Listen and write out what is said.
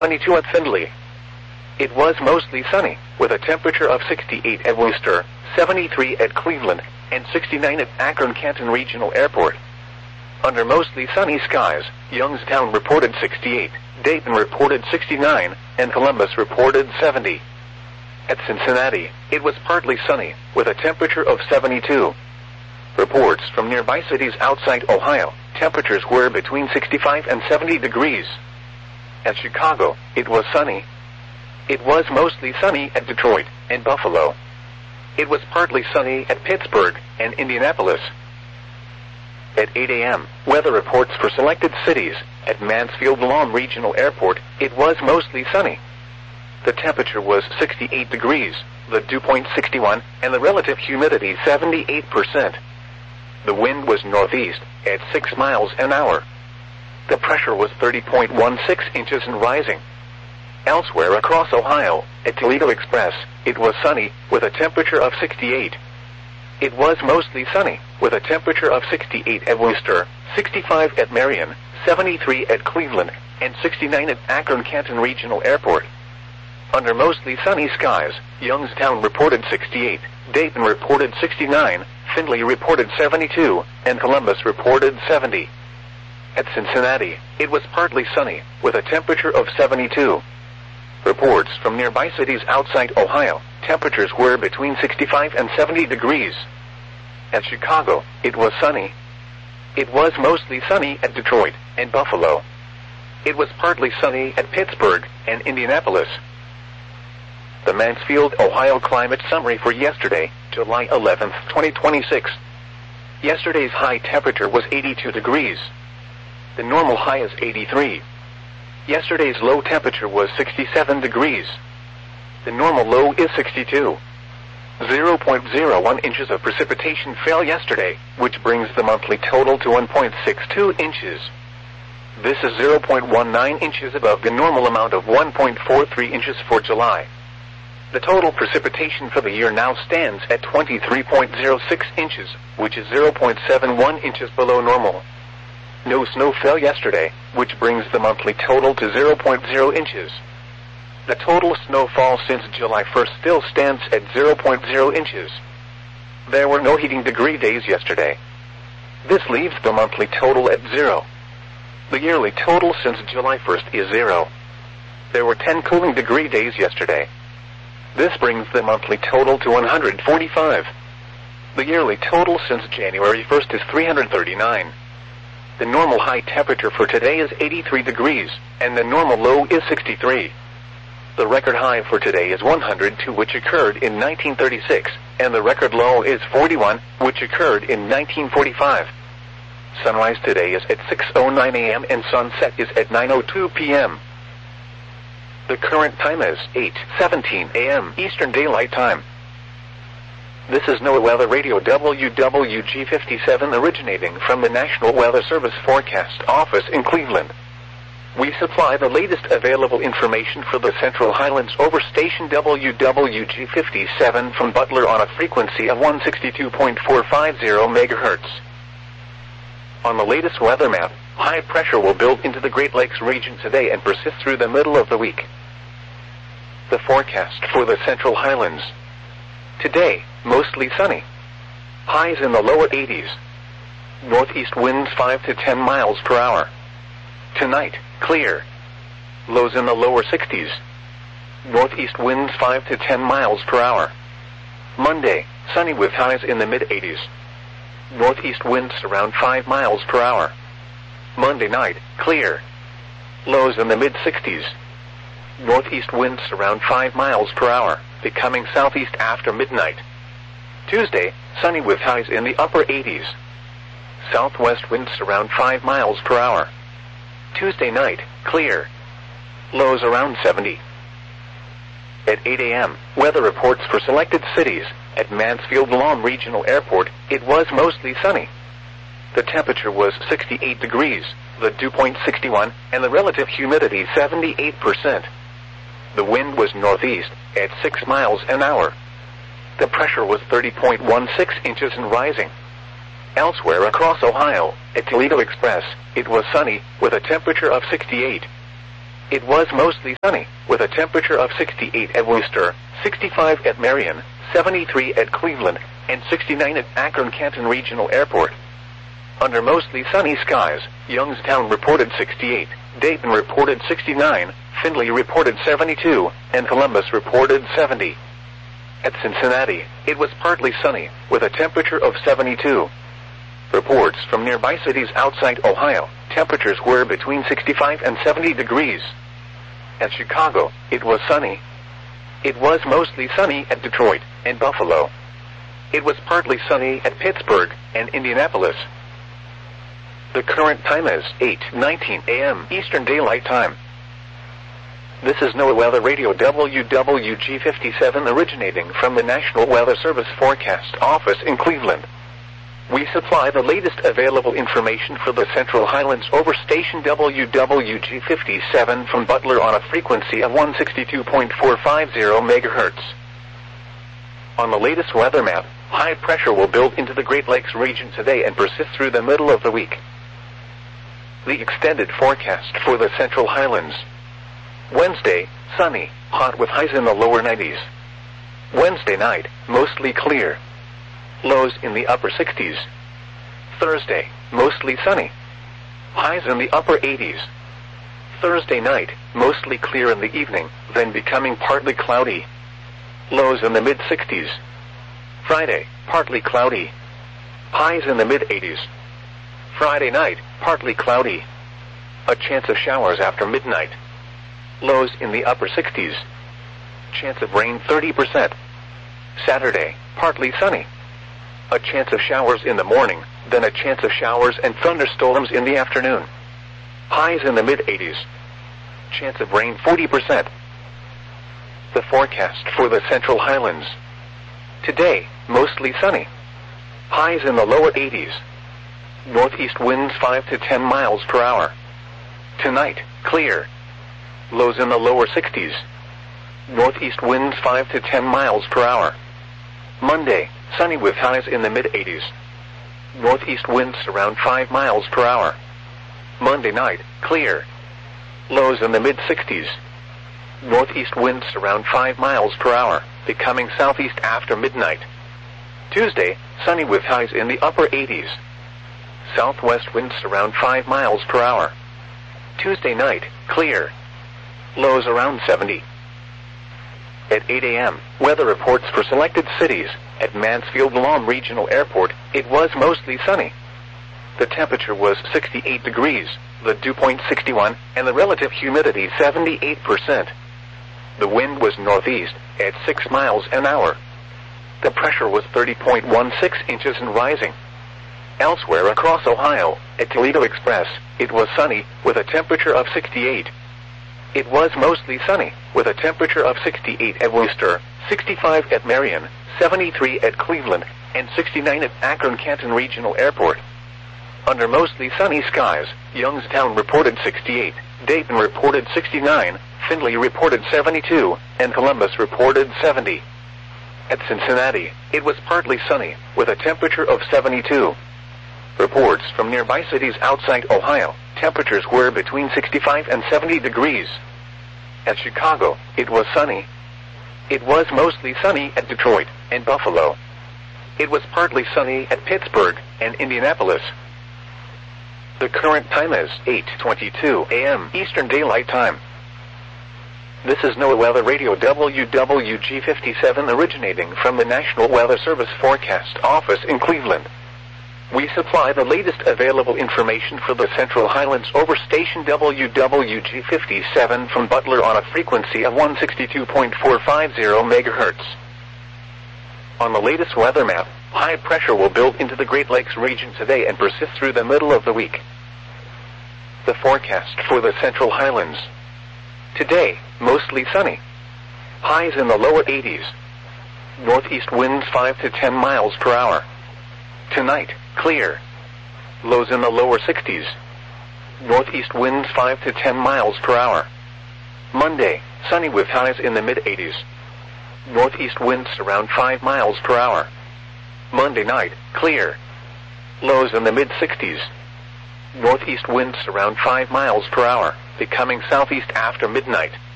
22 at Findlay. It was mostly sunny, with a temperature of 68 at Worcester, 73 at Cleveland, and 69 at Akron-Canton Regional Airport. Under mostly sunny skies, Youngstown reported 68, Dayton reported 69, and Columbus reported 70. At Cincinnati, it was partly sunny, with a temperature of 72. Reports from nearby cities outside Ohio, temperatures were between 65 and 70 degrees. At Chicago, it was sunny. It was mostly sunny at Detroit and Buffalo. It was partly sunny at Pittsburgh and Indianapolis. At 8 a.m., weather reports for selected cities. At Mansfield-Lawn Regional Airport, it was mostly sunny. The temperature was 68 degrees, the dew point 61, and the relative humidity 78%. The wind was northeast at 6 miles an hour. The pressure was 30.16 inches and rising. Elsewhere across Ohio, at Toledo Express, it was sunny, with a temperature of 68. It was mostly sunny, with a temperature of 68 at Worcester, 65 at Marion, 73 at Cleveland, and 69 at Akron-Canton Regional Airport. Under mostly sunny skies, Youngstown reported 68, Dayton reported 69, Findlay reported 72, and Columbus reported 70. At Cincinnati, it was partly sunny, with a temperature of 72. Reports from nearby cities outside Ohio, temperatures were between 65 and 70 degrees. At Chicago, it was sunny. It was mostly sunny at Detroit and Buffalo. It was partly sunny at Pittsburgh and Indianapolis. The Mansfield, Ohio climate summary for yesterday, July 11, 2026. Yesterday's high temperature was 82 degrees. The normal high is 83. Yesterday's low temperature was 67 degrees. The normal low is 62. 0.01 inches of precipitation fell yesterday, which brings the monthly total to 1.62 inches. This is 0.19 inches above the normal amount of 1.43 inches for July. The total precipitation for the year now stands at 23.06 inches, which is 0.71 inches below normal. No snow fell yesterday, which brings the monthly total to 0.0 inches. The total snowfall since July 1st still stands at 0.0 inches. There were no heating degree days yesterday. This leaves the monthly total at 0. The yearly total since July 1st is 0. There were 10 cooling degree days yesterday. This brings the monthly total to 145. The yearly total since January 1st is 339. The normal high temperature for today is 83 degrees, and the normal low is 63. The record high for today is 102, which occurred in 1936, and the record low is 41, which occurred in 1945. Sunrise today is at 6:09 a.m. and sunset is at 9:02 p.m. The current time is 8:17 a.m. Eastern Daylight Time. This is NOAA Weather Radio WWG57 originating from the National Weather Service Forecast Office in Cleveland. We supply the latest available information for the Central Highlands over station WWG57 from Butler on a frequency of 162.450 MHz. On the latest weather map, high pressure will build into the Great Lakes region today and persist through the middle of the week. The forecast for the Central Highlands. Today, mostly sunny. Highs in the lower 80s. Northeast winds 5 to 10 miles per hour. Tonight, clear. Lows in the lower 60s. Northeast winds 5 to 10 miles per hour. Monday, sunny with highs in the mid-80s. Northeast winds around 5 miles per hour. Monday night, clear. Lows in the mid-60s. Northeast winds around 5 miles per hour, becoming southeast after midnight. Tuesday, sunny with highs in the upper 80s. Southwest winds around 5 miles per hour. Tuesday night, clear. Lows around 70. At 8 a.m., weather reports for selected cities. At Mansfield-Lawn Regional Airport, it was mostly sunny. The temperature was 68 degrees, the dew point 61, and the relative humidity 78%. The wind was northeast at 6 miles an hour. The pressure was 30.16 inches and rising. Elsewhere across Ohio, at Toledo Express, it was sunny with a temperature of 68. It was mostly sunny, with a temperature of 68 at Worcester, 65 at Marion, 73 at Cleveland, and 69 at Akron-Canton Regional Airport. Under mostly sunny skies, Youngstown reported 68, Dayton reported 69, Findlay reported 72, and Columbus reported 70. At Cincinnati, it was partly sunny, with a temperature of 72. Reports from nearby cities outside Ohio, temperatures were between 65 and 70 degrees. At Chicago, it was sunny. It was mostly sunny at Detroit and Buffalo. It was partly sunny at Pittsburgh and Indianapolis. The current time is 8:19 a.m. Eastern Daylight Time. This is NOAA Weather Radio WWG57 originating from the National Weather Service Forecast Office in Cleveland. We supply the latest available information for the Central Highlands over station WWG57 from Butler on a frequency of 162.450 MHz. On the latest weather map, high pressure will build into the Great Lakes region today and persist through the middle of the week. The extended forecast for the Central Highlands. Wednesday, sunny, hot with highs in the lower 90s. Wednesday night, mostly clear. Lows in the upper 60s. Thursday, mostly sunny. Highs in the upper 80s. Thursday night, mostly clear in the evening, then becoming partly cloudy. Lows in the mid-60s. Friday, partly cloudy. Highs in the mid-80s. Friday night, partly cloudy. A chance of showers after midnight. Lows in the upper 60s. Chance of rain 30%. Saturday, partly sunny. A chance of showers in the morning, then a chance of showers and thunderstorms in the afternoon. Highs in the mid-80s. Chance of rain 40%. The forecast for the Central Highlands. Today, mostly sunny. Highs in the lower 80s. Northeast winds 5 to 10 miles per hour. Tonight, clear. Lows in the lower 60s. Northeast winds 5 to 10 miles per hour. Monday, sunny with highs in the mid-80s. Northeast winds around 5 miles per hour. Monday night, clear. Lows in the mid-60s. Northeast winds around 5 miles per hour, becoming southeast after midnight. Tuesday, sunny with highs in the upper 80s. Southwest winds around 5 miles per hour. Tuesday night, clear. Lows around 70. At 8 a.m., weather reports for selected cities. At Mansfield-Lom Regional Airport, it was mostly sunny. The temperature was 68 degrees, the dew point 61, and the relative humidity 78%. The wind was northeast at 6 miles an hour. The pressure was 30.16 inches and rising. Elsewhere across Ohio, at Toledo Express, it was sunny with a temperature of 68. It was mostly sunny, with a temperature of 68 at Worcester, 65 at Marion, 73 at Cleveland, and 69 at Akron-Canton Regional Airport. Under mostly sunny skies, Youngstown reported 68, Dayton reported 69, Findlay reported 72, and Columbus reported 70. At Cincinnati, it was partly sunny, with a temperature of 72. Reports from nearby cities outside Ohio, temperatures were between 65 and 70 degrees. At Chicago, it was sunny. It was mostly sunny at Detroit and Buffalo. It was partly sunny at Pittsburgh and Indianapolis. The current time is 8:22 a.m. Eastern Daylight Time. This is NOAA Weather Radio WWG57 originating from the National Weather Service Forecast Office in Cleveland. We supply the latest available information for the Central Highlands over station WWG57 from Butler on a frequency of 162.450 MHz. On the latest weather map, high pressure will build into the Great Lakes region today and persist through the middle of the week. The forecast for the Central Highlands. Today, mostly sunny. Highs in the lower 80s. Northeast winds 5 to 10 miles per hour. Tonight, clear. Lows in the lower 60s. Northeast winds 5 to 10 miles per hour. Monday, sunny with highs in the mid-80s. Northeast winds around 5 miles per hour. Monday night, clear. Lows in the mid-60s. northeast winds around 5 miles per hour, becoming southeast after midnight.